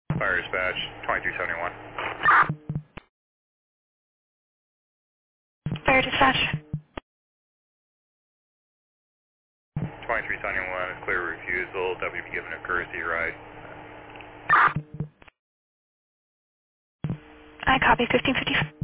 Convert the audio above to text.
Fire dispatch, 2371. Fire dispatch. 2371, clear refusal, WB given a courtesy ride. I copy 1555.